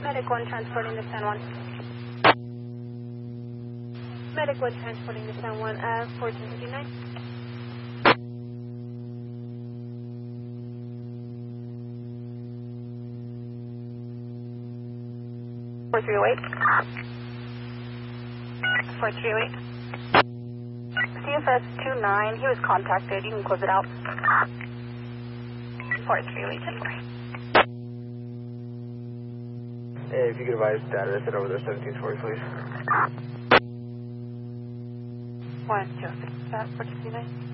Medic 1 transporting to San Juan. Medic 1 transporting to San Juan, 1459. 4308. CFS 29, he was contacted. You can close it out. 4308. Hey, if you could advise data to sit over there 1740, please. 1, 2, 6, 1459.